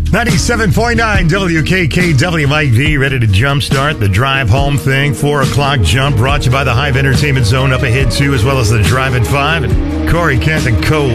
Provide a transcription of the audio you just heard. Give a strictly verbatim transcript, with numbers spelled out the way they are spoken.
ninety-seven point nine W K K W, Mike V, ready to jumpstart the drive home thing. Four o'clock jump brought to you by the Hive Entertainment Zone up ahead, too, as well as the Drive at Five. And Corey Kent and Co.